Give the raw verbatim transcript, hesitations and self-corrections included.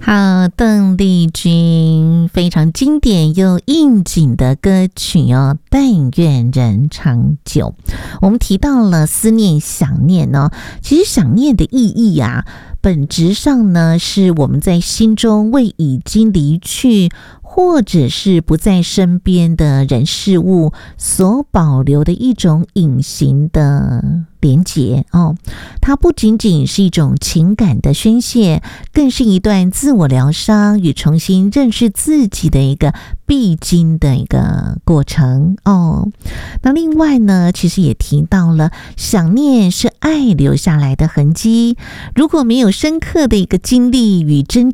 好，邓丽君非常经典又应景的歌曲哦，但愿人长久。我们提到了思念、想念呢、哦，其实想念的意义啊，本质上呢，是我们在心中为已经离去或者是不在身边的人事物所保留的一种隐形的连结哦，它不仅仅是一种情感的宣泄，更是一段自我疗伤与重新认识自己的一个必经的一个过程哦。那另外呢，其实也提到了想念是爱留下来的痕迹，如果没有深刻的一个经历与真